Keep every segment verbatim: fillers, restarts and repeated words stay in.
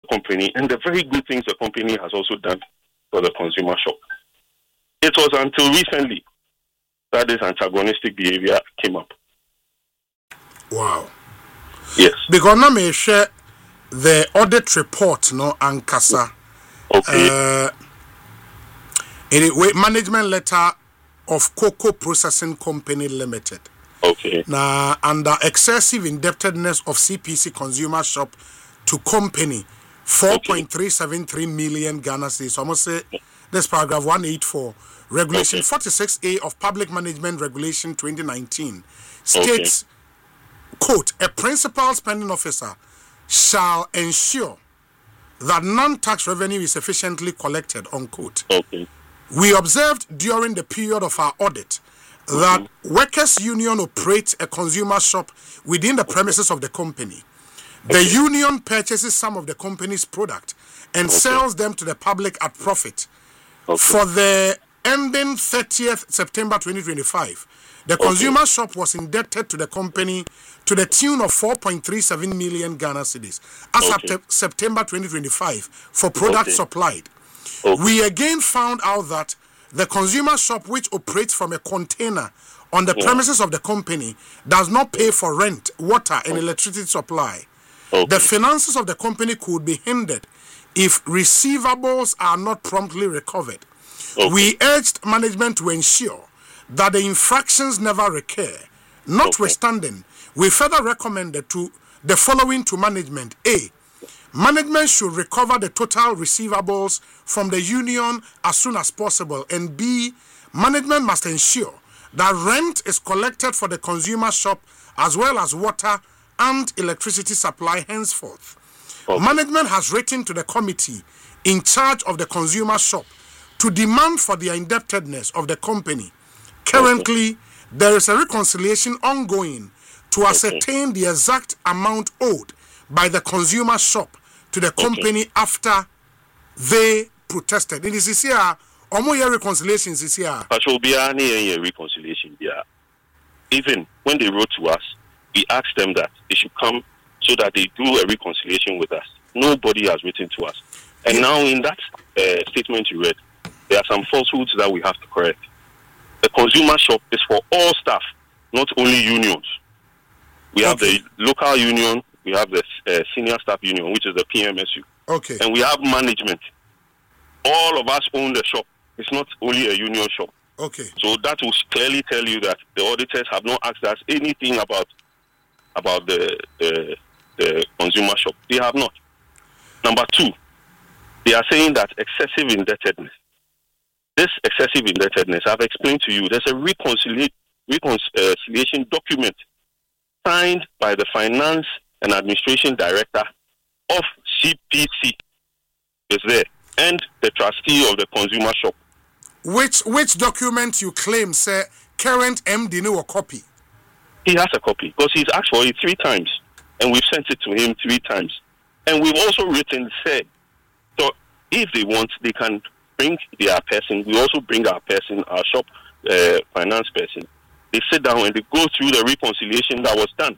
company and the very good things the company has also done for the consumer shop. It was until recently that this antagonistic behavior came up. Wow. Yes. Because now me share the audit report, no, Ankasa. Okay. Uh, anyway, management letter of Cocoa Processing Company Limited. Okay. Now, under excessive indebtedness of C P C Consumer Shop to company, four point three seven three million Ghana cedis. So I must say, this paragraph one eighty-four, Regulation okay. forty-six A of Public Management Regulation twenty nineteen states, okay. quote, a principal spending officer shall ensure that non-tax revenue is sufficiently collected, unquote. Okay. We observed during the period of our audit that mm-hmm. workers' union operates a consumer shop within the premises of the company. The okay. union purchases some of the company's product and okay. sells them to the public at profit. Okay. For the ending thirtieth September twenty twenty-five, the okay. consumer shop was indebted to the company to the tune of four point three seven million Ghana cedis as okay. of September twenty twenty-five for products okay. supplied. Okay. We again found out that the consumer shop, which operates from a container on the yeah. premises of the company, does not pay for rent, water, and okay. electricity supply. Okay. The finances of the company could be hindered if receivables are not promptly recovered. Okay. We urged management to ensure that the infractions never recur. Notwithstanding, okay. we further recommended to the following to management. A. Management should recover the total receivables from the union as soon as possible. And B, management must ensure that rent is collected for the consumer shop as well as water and electricity supply henceforth. Okay. Management has written to the committee in charge of the consumer shop to demand for the indebtedness of the company. Currently, okay. there is a reconciliation ongoing to ascertain okay. the exact amount owed by the consumer shop to the company okay. after they protested. It is here, omo year reconciliation is here. But will be any reconciliation here. Even when they wrote to us, we asked them that they should come so that they do a reconciliation with us. Nobody has written to us. And yeah. now in that uh, statement you read, there are some falsehoods that we have to correct. The consumer shop is for all staff, not only unions. We have okay. the local union, we have the uh, senior staff union, which is the P M S U. Okay. And we have management. All of us own the shop. It's not only a union shop. Okay. So that will clearly tell you that the auditors have not asked us anything about about the, the, the consumer shop. They have not. Number two, they are saying that excessive indebtedness. This excessive indebtedness, I've explained to you, there's a reconcilia- reconciliation document signed by the Finance and Administration Director of C P C. Is there. And the trustee of the consumer shop. Which which document you claim, say, current M D no a copy? He has a copy because he's asked for it three times. And we've sent it to him three times. And we've also written, say, so if they want, they can bring their person. We also bring our person, our shop uh, finance person. They sit down and they go through the reconciliation that was done.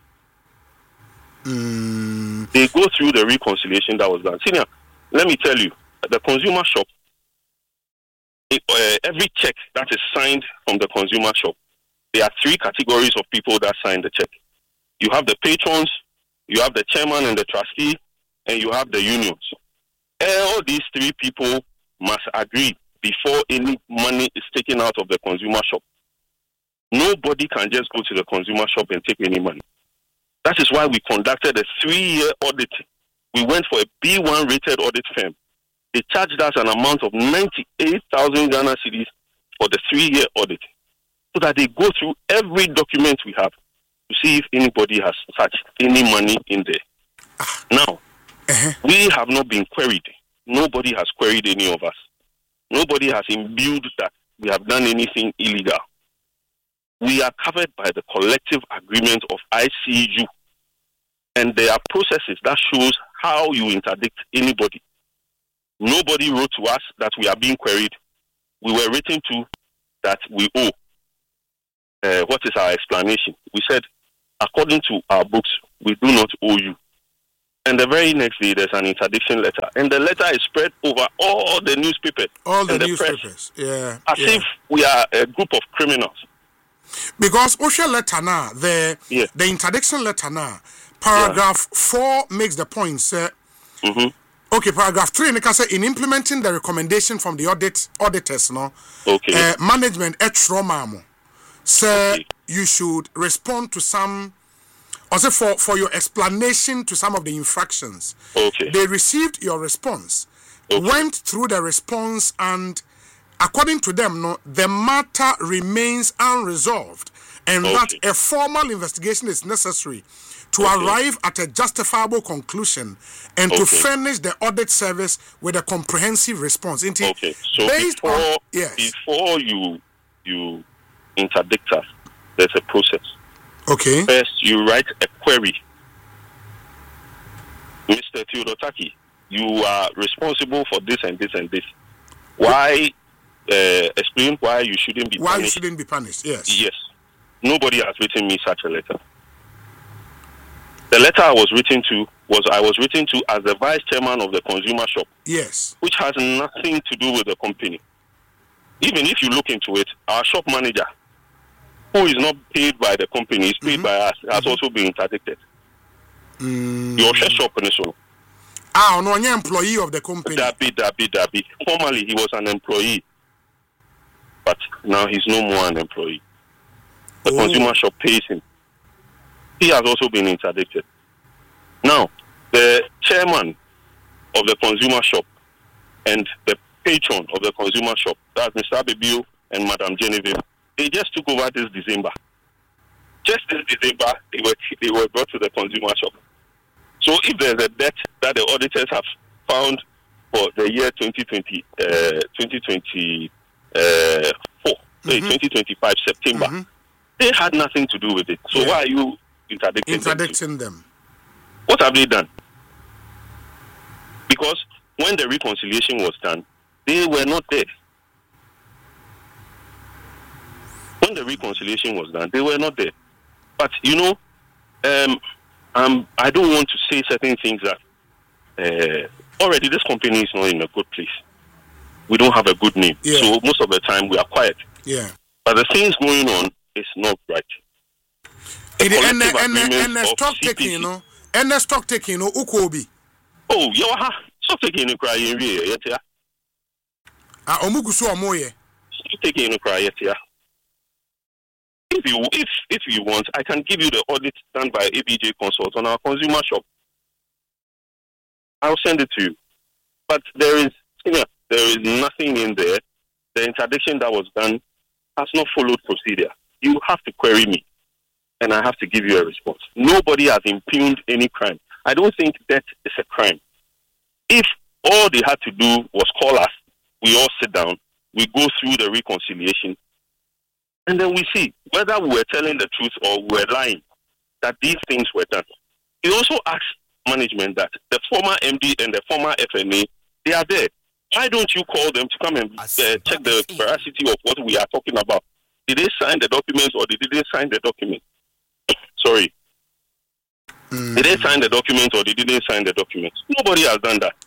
Mm. They go through the reconciliation that was done. Senior, let me tell you, the consumer shop, it, uh, every check that is signed from the consumer shop, there are three categories of people that sign the check. You have the patrons, you have the chairman and the trustee, and you have the unions. All these three people must agree before any money is taken out of the consumer shop. Nobody can just go to the consumer shop and take any money. That is why we conducted a three-year audit. We went for a B one rated audit firm. They charged us an amount of ninety-eight thousand Ghana cedis for the three-year audit, so that they go through every document we have to see if anybody has touched any money in there. Now, uh-huh. we have not been queried. Nobody has queried any of us. Nobody has imbued that we have done anything illegal. We are covered by the collective agreement of I C U. And there are processes that shows how you interdict anybody. Nobody wrote to us that we are being queried. We were written to that we owe. Uh, what is our explanation? We said, according to our books, we do not owe you. And the very next day, there's an interdiction letter. And the letter is spread over all the newspapers. All the, the newspapers, press, yeah. As yeah. if we are a group of criminals. Because Osha letter now, the, yeah. the interdiction letter now, paragraph yeah. four makes the point, sir. Mm-hmm. Okay, paragraph three, in implementing the recommendation from the audit auditors, no, okay. uh, management at Romamo, sir, okay. you should respond to some. Also, for, for your explanation to some of the infractions. Okay. They received your response, okay. went through the response, and according to them, no, the matter remains unresolved, and okay. that a formal investigation is necessary to okay. arrive at a justifiable conclusion and okay. to furnish the audit service with a comprehensive response. Into, okay. So based before, on, yes. before you you interdict us, there's a process. Okay. First, you write a query. Mister Theodore Taki, you are responsible for this and this and this. Why? Uh, explain why you shouldn't be why punished. you shouldn't be punished, yes. Yes. Nobody has written me such a letter. The letter I was written to was I was written to as the vice chairman of the consumer shop. Yes. Which has nothing to do with the company. Even if you look into it, our shop manager, who is not paid by the company, is paid mm-hmm. by us, has mm-hmm. also been interdicted. Mm. Your shop in the Ah, no, an employee of the company. Dabi, Dabi, Dabi. Formerly, he was an employee, but now he's no more an employee. The oh. consumer shop pays him. He has also been interdicted. Now, the chairman of the consumer shop and the patron of the consumer shop, that's Mister Abibio and Madam Genevieve, they just took over this December. Just this December, they were they were brought to the consumer shop. So if there's a debt that the auditors have found for the year twenty twenty, uh, twenty twenty-four, mm-hmm. say twenty twenty-five September, mm-hmm. they had nothing to do with it. So yeah. why are you interdicting, interdicting them? them? What have they done? Because when the reconciliation was done, they were not there. When the reconciliation was done, they were not there. But, you know, um, um, I don't want to say certain things that uh, already this company is not in a good place. We don't have a good name. Yeah. So most of the time we are quiet. Yeah. But the things going on is not right. The and, and, and, and the stock taking, you know, and the stock taking, you know, Ukobi. Oh, you are stock taking in cry in real, yeah. Ah, Omugusu Omoye. Stock taking in cry, yeah. If you if if you want, I can give you the audit done by A B J Consult on our consumer shop. I'll send it to you. But there is you know, there is nothing in there. The interdiction that was done has not followed procedure. You have to query me, and I have to give you a response. Nobody has impugned any crime. I don't think that is a crime. If all they had to do was call us, we all sit down, we go through the reconciliation, and then we see whether we were telling the truth or we were lying, that these things were done. He also asked management that the former M D and the former F N A, they are there. Why don't you call them to come and uh, check the veracity of what we are talking about? Did they sign the documents or did they sign the document? Sorry. Mm. Did they sign the document or did they sign the document? Nobody has done that.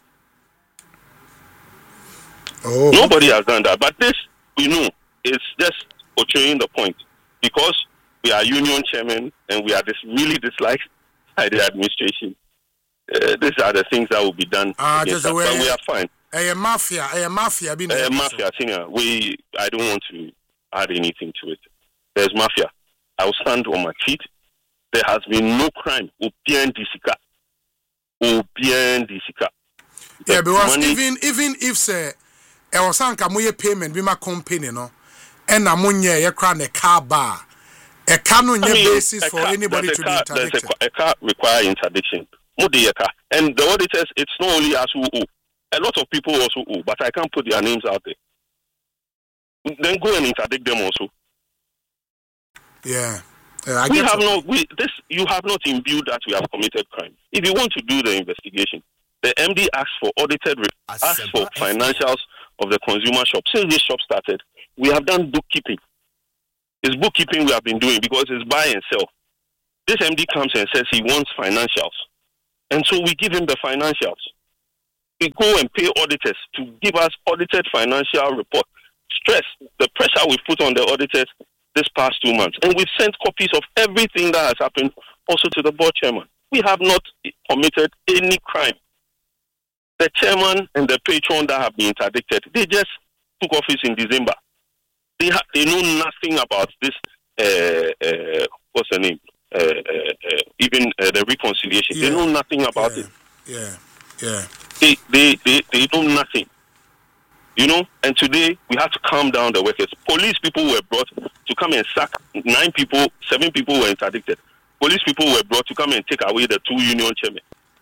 Oh. Nobody has done that. But this, we know, is just portraying the point. Because we are union chairman and we are this really disliked by the administration. Uh, these are the things that will be done. Uh, just us, but we are fine. A mafia, a mafia, a mafia, senior. We, I don't want to add anything to it. There's mafia. I will stand on my feet. There has been no crime. Obien disika. Obien disika. Yeah, because money, even even if say I was saying kamuye payment be my company no, and amunye ye kra ne car bar. A car no basis for car, anybody to car, be interdicted. A, a car require interdiction. And the auditors, it's not only us who owe. A lot of people also owe, but I can't put their names out there. Then go and interdict them also. Yeah. yeah I we have not. We this. You have not imbued that we have committed crime. If you want to do the investigation, the M D asks for audited, asks for financials of the consumer shop. Since this shop started, we have done bookkeeping. It's bookkeeping we have been doing because it's buy and sell. This M D comes and says he wants financials. And so we give him the financials. We go and pay auditors to give us audited financial report. Stress the pressure we put on the auditors this past two months. And we've sent copies of everything that has happened also to the board chairman. We have not committed any crime. The chairman and the patron that have been interdicted, they just took office in December. They ha- they know nothing about this, uh, uh, what's the name? Uh, uh, uh, even uh, the reconciliation. Yeah. They know nothing about yeah. it. Yeah, yeah. They, they, they, they know nothing. You know, and today we have to calm down the workers. Police people were brought to come and sack nine people, seven people were interdicted. Police people were brought to come and take away the two union chairmen.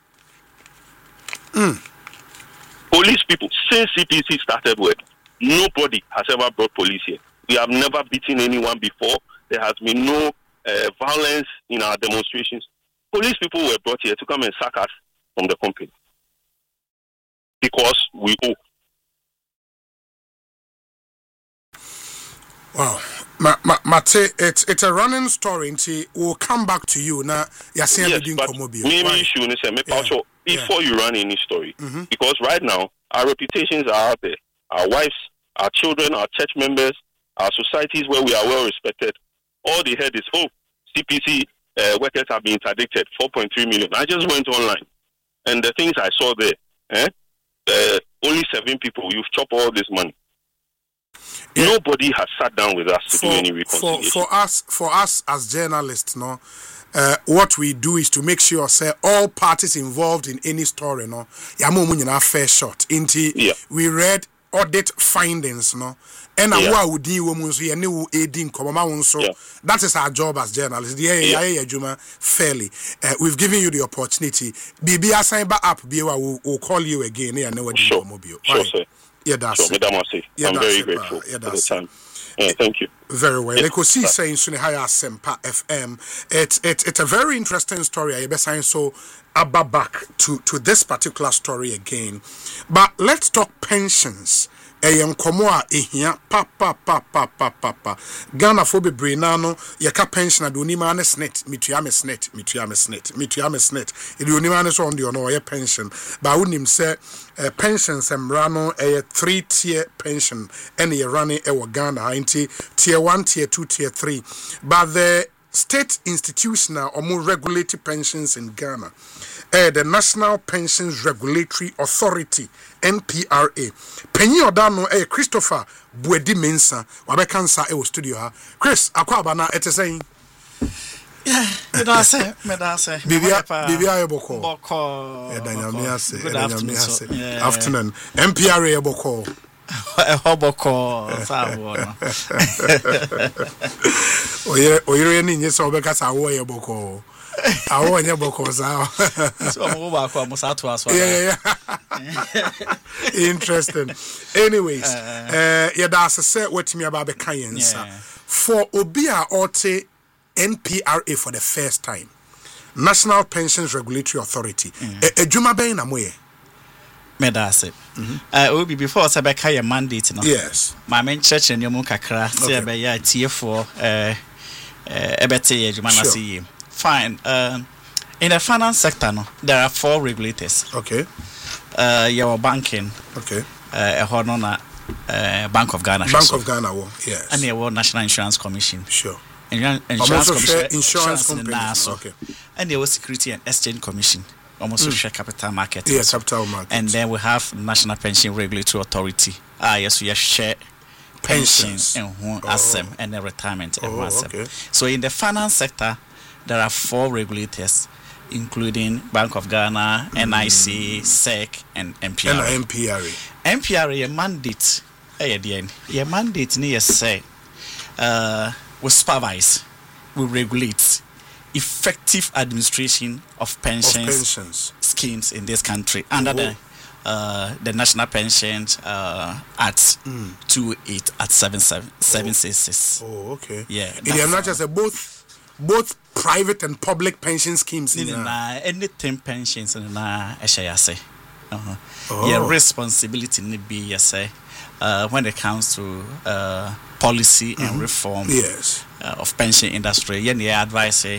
Mm. Police people, since C P C started work, nobody has ever brought police here. We have never beaten anyone before. There has been no uh, violence in our demonstrations. Police people were brought here to come and sack us from the company because we owe. Wow, ma, ma, Mate, it's it's a running story. Until we'll come back to you now. Yes, but maybe you should say, yeah. before yeah. you run any story, mm-hmm. because right now our reputations are out there. Our wives, our children, our church members, our societies where we are well respected. All they heard is, oh, C P C uh, workers have been interdicted, four point three million. I just went online, and the things I saw there, eh, uh, only seven people. You've chopped all this money. Yeah. Nobody has sat down with us to for, do any reconciliation. For, for us, for us as journalists, no, uh, what we do is to make sure say all parties involved in any story, no, yamu munyina fair shot. Inti yeah. we read audit findings, no, and yeah. wa udi womunso ye ne wo edin komama wonso. That is our job as journalists. Yeah, yeah, yeah, Juma fairly. Uh, we've given you the opportunity. Bibi assign back up. Biwa will will call you again. Yeah, no, sure, sure, sir. Yeah, that's sure, it. Yeah, I'm very it, grateful yeah, for the time. Yeah, thank you. Very well. Like we see saying Sunihaya Sempa F M. It's it's it's a very interesting story. I best saying so about back to, to this particular story again. But let's talk pensions. Eyem komoa ehia pa pa pa pa pa pa pa. Ghana for bebre na no yeka pension ade onima ne snet mitua me snet mitua me snet mitua me snet ede onima ne so on de ono ye pension ba wonim se uh, pension semra no eye three tier pension ene ye running e wo Ghana inti tier one tier two tier three but the state institutional or more regulatory pensions in Ghana uh, the National Pensions Regulatory Authority N P R A. Penny Odano eh Christopher Buedi Mensa wabekansa e wo studio ha. Chris akwaba na ete saying yeah, me da say, me da say. Bibia Bibia eboko. Boko. E danyame ase, e danyame ase. Yeah. Afternoon. N P R A eboko. E hoboko sabo no. Oye oye ni nyesa obekasa wo eboko. Awo nya boko za. So mo ba kwa mo sa to aso. Yeah, yeah. Interesting. Anyways, uh, uh yeah, that's say wetimi aba be kan yensa. For obi a ote N P R A for the first time. National Pensions Regulatory Authority. Ejuma ben na moye. Medase. Uh obi before say be kan mandate no. Yes. My main church en yomu kakra say be ya tie for eh eh ebete ejuma na see. Fine. Um, in the finance sector, no, there are four regulators. Okay. Uh, your banking. Okay. Uh, uh, Bank of Ghana. Bank of Ghana, yes. And your National Insurance Commission. Sure. Insurance, insurance Commission. Insurance, insurance companies. Okay. And there was Security and Exchange Commission. Almost mm. share capital market. Yeah, capital market. And then we have National Pension Regulatory Authority. Ah, yes, we have share pensions and oh. asem and retirement and oh, okay. So in the finance sector, there are four regulators, including Bank of Ghana, mm. N I C, S E C, and N P R A. And N P R A. N P R A, your mandate, eh, the your mandate, near say, uh, we supervise, we regulate effective administration of pensions, of pensions. schemes in this country under oh. the uh, the National Pensions uh, Act mm. two eight at seven seven seven six six. Oh, okay. Yeah. It is not just a both. Both private and public pension schemes in nah, anything pensions in na say. Uh-huh. Oh. Your responsibility need be yes uh when it comes to uh policy mm-hmm. and reform yes. uh, of pension industry. Yeah, yeah advice say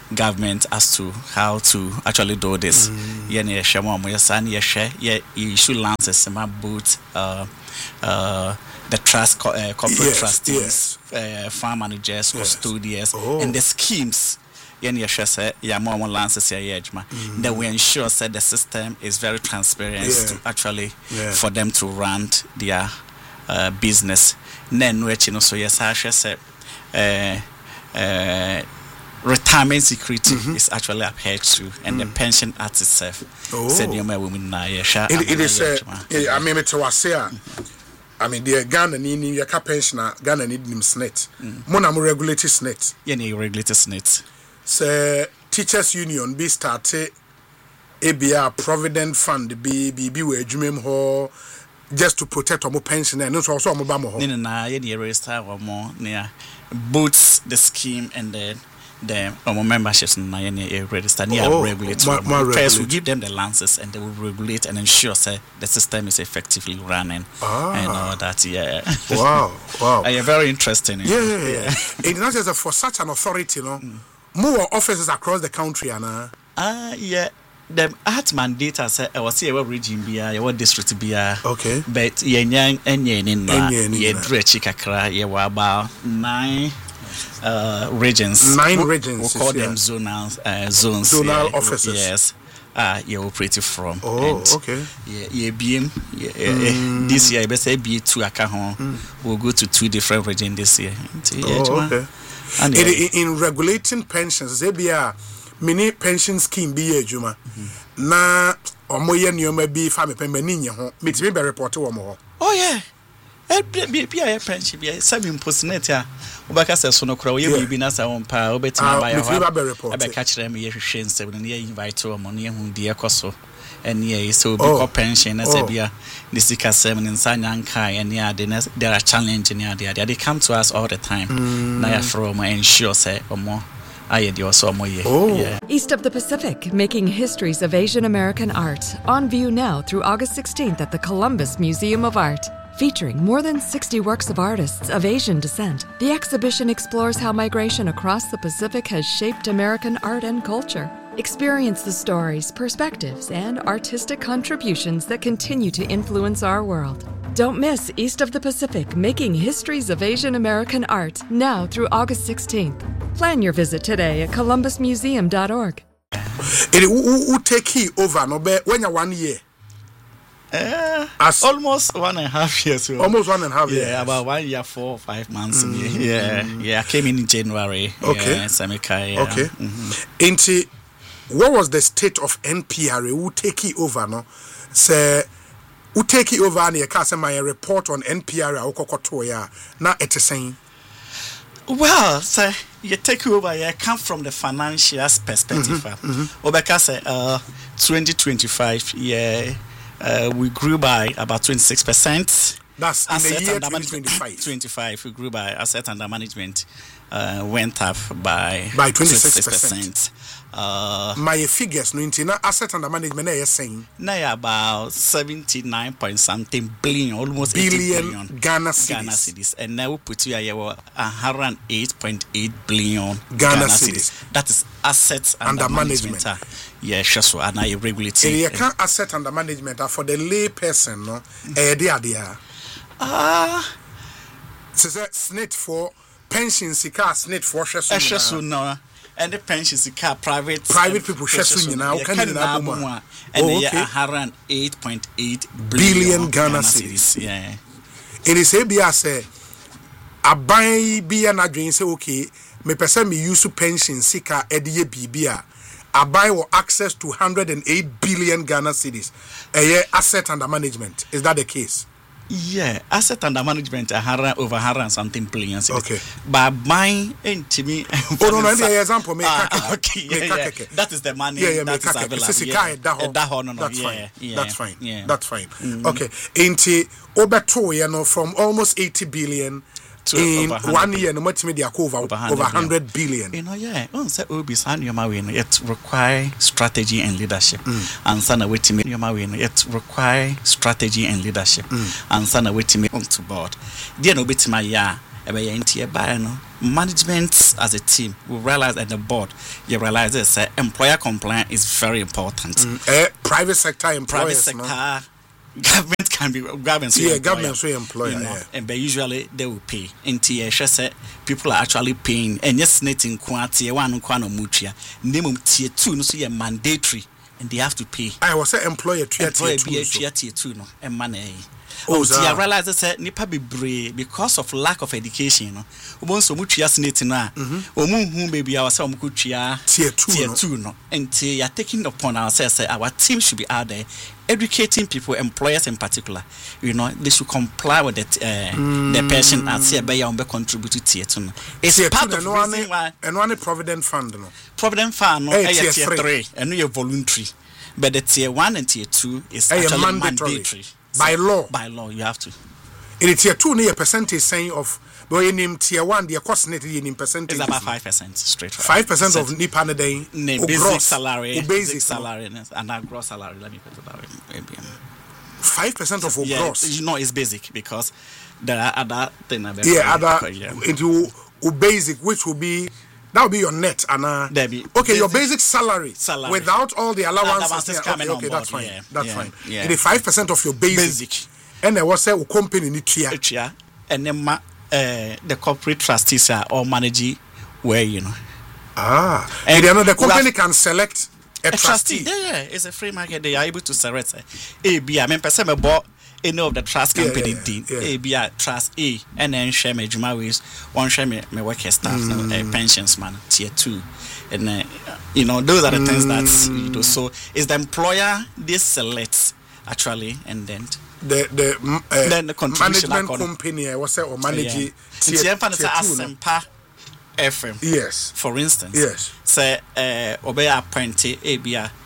government as to how to actually do this. Yeah, near Shamo, my son, yeah, share, yeah, you should lance a semi boot, uh, uh, the trust, co- uh, corporate Yes, trustees, uh, farm managers, Yes. custodians, Oh. and the schemes. Yeah, near share, say, yeah, more one lances, yeah, yeah, that we ensure that the system is very transparent Yeah. to actually Yeah. for them to run their uh, business. Then, which you know, so yes, I should say, uh, uh, retirement security is actually upheld to, and the pension act itself. Oh. Said you may women na yesha. It, it is, uh, I mean, it's a say, I mean, the Ghana need your pensioner, Ghana need him snit. Mona mo regulated snit. Any regulators net. Say, teachers union be started, A B R Provident Fund, be, be, be where Jumim Hall, just to protect our pensioner, and also our Mobama Hall. Nina na any register or more near boots the scheme and then the um, memberships na any register near Oh, regulate. ma- ma- First, regulate. we give them the lances and they will regulate and ensure say the system is effectively running Ah. and all that. Yeah. Wow, wow. Uh, yeah, very interesting. Yeah, yeah, yeah. It's not just for such an authority, you know, more offices across the country, and uh, Ah, yeah. The art mandate as I was here, what region be a, what district be a. okay. But yeah, nyang enye ni na Enye ni ye na. drechi kakra ye wa about nine uh regions. Nine We- regions, We call yeah. them zonal uh, zones. Zonal yeah, offices. Yes. Ah, you operate from. Oh, And okay. Yeah, yeah, B M. Yeah, yeah, this year, I say B two aka We'll go to two different regions this year. Nti, yeah, Oh, Juma. okay. And In, yeah, in, in regulating pensions, there be a mini pension scheme be a Juma. Na omo ye nyoma bi fa me pembe ni nye ho. Me timi be report wo mo ho. oh yeah. Eh, be be a pension be seven impersonate ya. Obaka se so no kra we Yeah. bibi na sa won pa Ah, obetima ba ya me timi ba be ho. report. Ebe catch them ye hwehwe nsem no ye invite wo mo no ye hu die ekoso. And yeah, so be Oh. call pension as Oh. a bia the sika seven in Sanyanka and yeah, there are challenging yeah, they they come to us all the time. Na ya from ensure say omo aye the also omo ye. Oh. Yeah. East of the Pacific, making histories of Asian American art. On view now through August sixteenth at the Columbus Museum of Art. Featuring more than sixty works of artists of Asian descent, the exhibition explores how migration across the Pacific has shaped American art and culture. Experience the stories, perspectives, and artistic contributions that continue to influence our world. Don't miss East of the Pacific, making histories of Asian American art, now through August sixteenth. Plan your visit today at columbus museum dot org. It who who take he over no be when you one year. Uh, As almost one and a half years. Well. almost one and a half Yeah, years. about one year, four or five months. Yeah, yeah. I came in in January. Okay. Yeah, Samika, yeah. Okay. Into what was the state of N P R A who take it over no? Say who take it over and you can say my report on N P R A okokoto ya na ete saying. Well, so you take over. You come from the financial perspective. Obeka say, uh, twenty twenty-five. Yeah, uh, we grew by about twenty-six percent. That's in the Asset year under twenty twenty-five. management. twenty-five. We grew by asset under management. Uh, went up by By twenty-six percent. Uh, My figures no into na asset under management na saying now about seventy-nine point something billion, almost eighty billion billion Ghana Ghana cedis. cedis, and now we put you a one hundred eight point eight billion Ghana Ghana cedis. cedis. That is assets under, Under management. management. ah. Yeah, sure. So, and I regulate And you it. can asset under management ah, for the lay person no. Eh dey adea. Ah, So say snit for pension sika snit for hweso. I sure so no. And the pensions car private Private people share so nyina, wo kan nyina bom a. and Oh, yeah, okay. one hundred eight point eight Billion billion Ghana cedis. Yeah. It is a be as a aban bi na dwen say okay me pese me use pension sika ediye bibia aban will access to one hundred eight billion Ghana cedis a year asset under management. Is that the case? Yeah, asset under management a hundred over one hundred and something billion cedis. Okay. But buying into me. Oh no, no, any example me Ah, kake. okay, Me yeah, yeah. kake. That is the money. Yeah, yeah, that me is kake. available. Sisi Yeah. kai da ho. Eh, da ho, no, no. That's Yeah, fine. yeah, That's fine. yeah. That's fine. Okay. Inti obeto you know from almost eighty billion To in over one hundred one year no much media over Over over one hundred billion. You know, yeah. On say Obi san your way no it require strategy and leadership. And sana waiting your way no it require strategy and leadership. And sana waiting on to board. There no bit my ya ebe ye ntie buy no management as a team will realize and the board you realize that uh, employer compliance is very important. Mm. Uh, private sector employers, private sector no? government can be government yeah employer, government so employer, you know, yeah. and but usually they will pay until uh, say people are actually paying and yes netting quantity one kwano mutua name tier two no so mandatory and they have to pay. I was say employer tier employer two be so. tier tier two no and money. Oh, so I realize that nipa be brave because of lack of education no obon so mutua snake no a omu hu baby our say omu tia tier two tier no. two no and you are taking upon ourselves say our team should be out there educating people, employers in particular, you know, they should comply with that uh, mm. the pension and say be on be contribute to tier two. It's tier part two, of the reason why and one provident fund no. Provident fund no hey, tier, tier three. three and you voluntary. But the tier one and tier two is hey, actually mandatory. mandatory. By so, law. By law you have to. In tier two near percentage saying of but you name tier one the cost net you name percentage. It's about five percent straight. Five percent of nipa na day basic gross, salary, basic, basic salary and our gross salary. Let me put it that way. Maybe. Five percent of yeah, gross. You know, it's basic because there are other things. Yeah, other yeah. into basic, which will be that will be your net and uh, be okay, basic your basic salary, salary without all the allowances. allowances yeah, coming okay, okay on that's board. fine. Yeah, that's yeah, fine. Yeah. It is five percent of your basic. Basic. And there was a company in Chia. Chia, and then ma, uh, the corporate trustees are all managing where you know. Ah, and you know the company can select. A, a trustee. trustee. Yeah, yeah, it's a free market. They are able to select A, B. I mean, person bought any of the trust company yeah, yeah, yeah. A, B, trust A, and then share me Juma ways, one share me my worker staff, mm. no, uh, pensions man, tier two, and uh, you know those are the mm. things that you do. So it's the employer they select actually, and then the the uh, then the contribution management company. I was say or manage yeah. tier, tier, tier two. No? F M. Yes. For instance. Yes. Say uh obey appointed A B A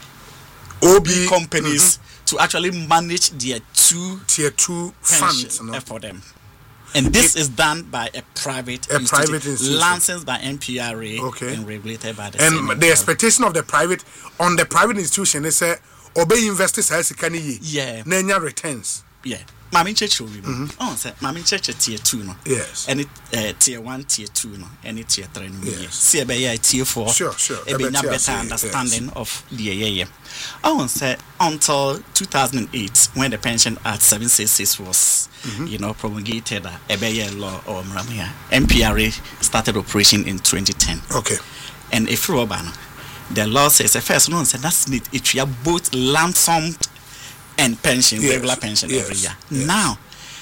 O B companies mm-hmm. to actually manage their two tier two funds no? for them. And this it, is done by a private a institute, private institution licensed by N P R A okay. and regulated by the and same the expectation of the private on the private institution is say obey investors as can yeah nanya returns. Yeah. Mami church will be. Oh, say Mami church tier two no. Yes. And it uh, tier one, tier two no, and it tier three no. Yes. See be tier four. Sure, sure. A be better yes. understanding of the yeah yeah. Oh, say until two thousand eight when the Pension Act seven sixty-six was mm-hmm. you know promulgated, a uh, be law or Mramia. N P R A started operation in twenty ten. Okay. And if you the law says the first one said that's it. It you both lump sum and pension, yes. regular pension yes. every year. Yes. Now,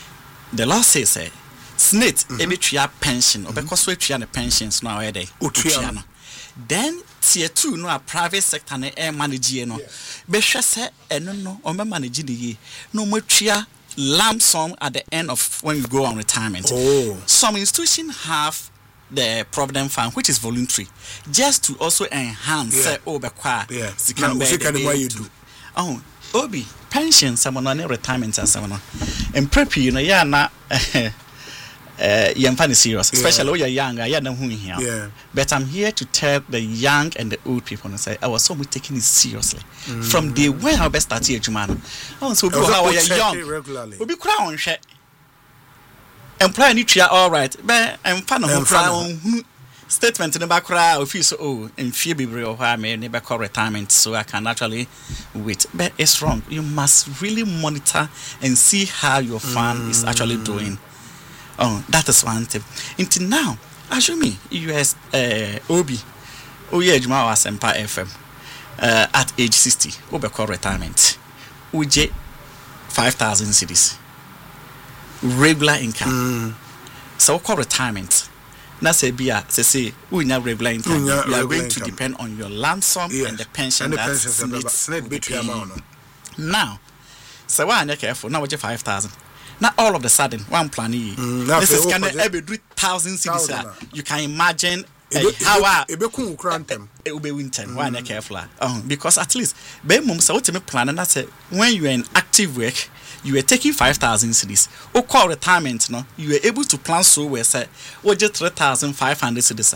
the law says, uh, S N I T, every three pension, or because we three pensions now, are they? Then, tier two, no, a private sector, and air manager, no. Be sure, say, and no, no, or manage the year. No more three lump sum at the end of when you go on retirement. Oh. Some institutions have the provident fund, which is voluntary, just to also enhance, yeah. say, oh, bequire, yeah. Now, you do. Oh. Obi pension someone on retirement and someone and prep you know yeah na uh young fan is serious especially when you're young I know who here yeah but I'm here to tell the young and the old people and say I was so much taking it seriously mm. from day when I best start here Jumano oh so how you're young regularly we be crown share employer nitria all right but I'm fan of statement in the background if you so oh in fear be real why may never call retirement so I can actually wait but it's wrong you must really monitor and see how your fund mm. is actually doing oh that is one thing until now assure me U S uh, O B oh yeah Juma was Empire F M uh, at age sixty over call retirement we get five thousand cities regular income mm. so call retirement. Na say bia say say we na regular income you are going to income. Depend on your lump sum yes. and the pension and the that's pension between amount now so why are careful now we get five thousand now all of the sudden one plan mm, this is kind of every three thousand cities you can imagine uh, how it be cool crantem it will be winter why not careful oh because at least be mum so what me plan and that's when you are in active work you were taking five thousand cedis. Or call retirement, no? You were able to plan so well, say, or just three thousand five hundred cedis.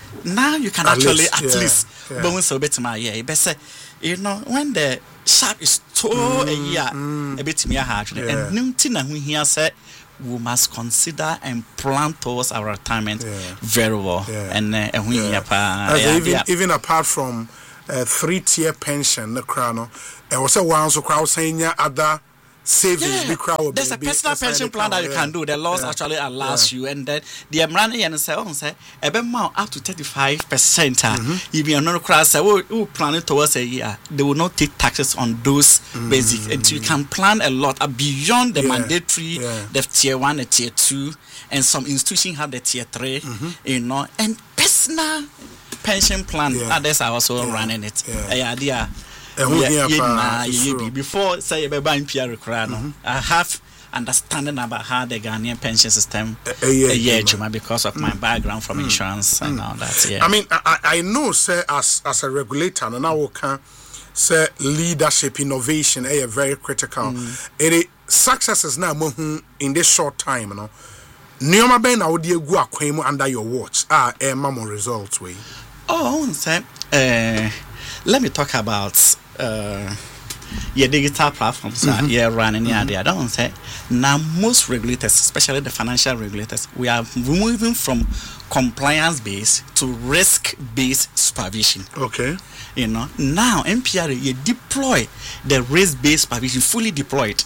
now you can at actually least, at yeah, least yeah. but so bit my yeah but say you know when the sharp is too mm, a year mm, a bit me hard yeah. and nothing na here say we must consider and plan towards our retirement yeah. very well yeah. and uh, and we yeah. uh, yeah, even yeah. even apart from uh, three tier pension the crown and was a one so crowd saying other savings yeah. the crowd there's a personal pension plan that you yeah. can do the laws yeah. actually allows yeah. you and then the money and say oh say a bit more up to thirty-five percent mm-hmm. if you're not crowd say oh, oh planning towards a year they will not take taxes on those mm-hmm. basic and you can plan a lot uh, beyond the yeah. mandatory yeah. the tier one the tier two and some institutions have the tier three mm-hmm. you know and personal pension plan yeah. others are also yeah. running it yeah, yeah. yeah. Yeah, yeah, yeah, before say about P R mm-hmm. I have understanding about how the Ghanaian pension system uh, uh, yeah, yeah, yeah, because of my mm. background from mm. insurance mm. and all that. Yeah. I mean, I, I know, say as as a regulator, and now can say leadership, innovation, are very critical. Mm. It successes now in this short time, you know. Nioma ben na odi egu akwemu under your watch. Ah, eh, mamo results way. Oh, say, uh, let me talk about. Uh, yeah, digital platforms mm-hmm. are yeah running yeah mm-hmm. there. I don't say now most regulators, especially the financial regulators, we are moving from compliance based to risk based supervision. Okay. You know now M P R you deploy the risk based supervision fully deployed.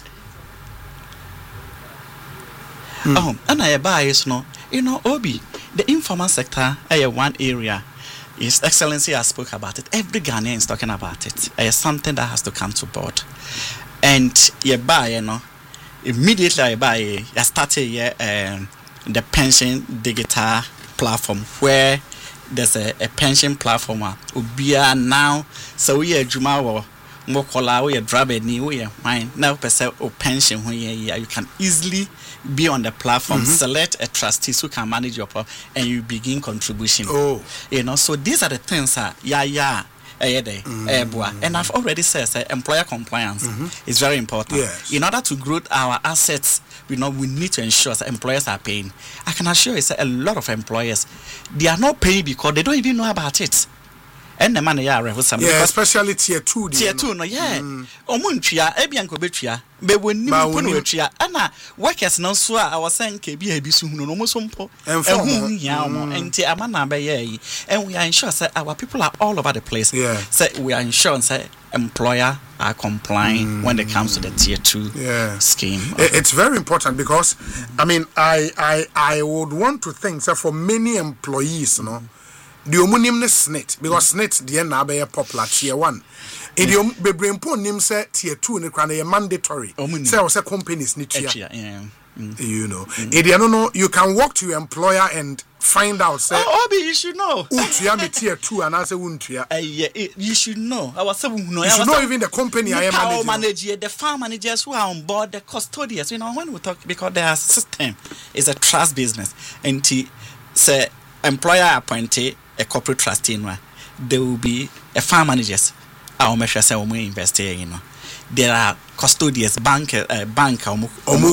Mm. Oh, and I buy is no, you know Obi the informal sector is one area. His Excellency has spoke about it. Every Ghanaian is talking about it. It's something that has to come to board. And you buy, you know, immediately I buy, I started yeah, um, the pension digital platform where there's a, a pension platform. We are now, so we are Juma Mokola, we are Drabeni, we are mine. Now, per se, pension, you can easily be on the platform, mm-hmm. select a trustee who can manage your problem, and you begin contribution. Oh, you know, so these are the things. Uh, yeah, yeah. Mm-hmm. And I've already said uh, employer compliance mm-hmm. is very important. Yes. In order to grow our assets, you know, we need to ensure that employers are paying. I can assure you, a lot of employers, they are not paying because they don't even know about it. And the money are yeah, especially tier two. Tier two, no, yeah. Omuntria, Ebianco Betria, but when you put Anna, workers no so I was saying K B A B soon, no more simple, and for whom Yamo and Tiamana Bay, and we are ensured that our people are all over the place. Yeah, say we are ensured that employer are complying mm. when it comes to the tier two yeah. scheme. It's very important because I mean, I I I would want to think that for many employees, you know. The omunim ne snit because snit the na be popular tier one. Idiom be brain pon nim say tier two ne kra na mandatory. Say o say companies ni tia. Yeah. Mm. You know. Mm. Idiom no no you can walk to your employer and find out say oh, Obi you should know. Utia me tier two and I say untia. Eh yeah, you should know. I was say know. You should know even the company I am managing. Manager, the farm managers who are on board, the custodians. You know when we talk because their system is a trust business and t say employer appointed a corporate trustee, there will be a farm managers. Our measure say we invest here, you know. There are custodians, bank, uh, bank, omu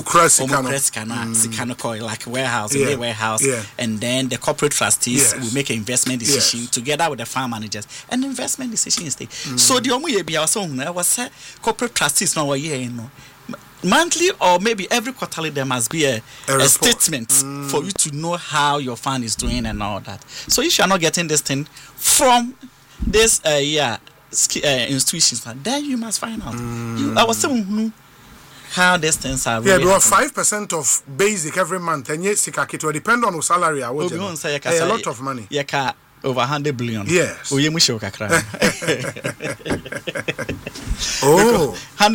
sikano, like warehouse, yeah. warehouse, yeah. and then the corporate trustees yes. will make an investment decision yes. together with the farm managers, and investment decision is taken. Mm. So the omu yebi also I was say corporate trustees now year, you know. Monthly or maybe every quarterly there must be a, a, a statement mm. for you to know how your fund is doing and all that. So if you are not getting this thing from this uh, yeah uh, institutions, then you must find out. Mm. You, I was saying how these things are. Yeah, really there are five percent of basic every month, and yes, it will depend on your salary. I would say a lot of money. Yeah, over hundred billion. Yes. Oh.